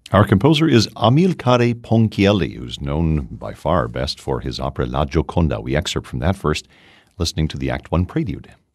Our composer is Amilcare Ponchielli, who's known by far best for his opera La Gioconda. We excerpt from that first, listening to the Act One Prelude.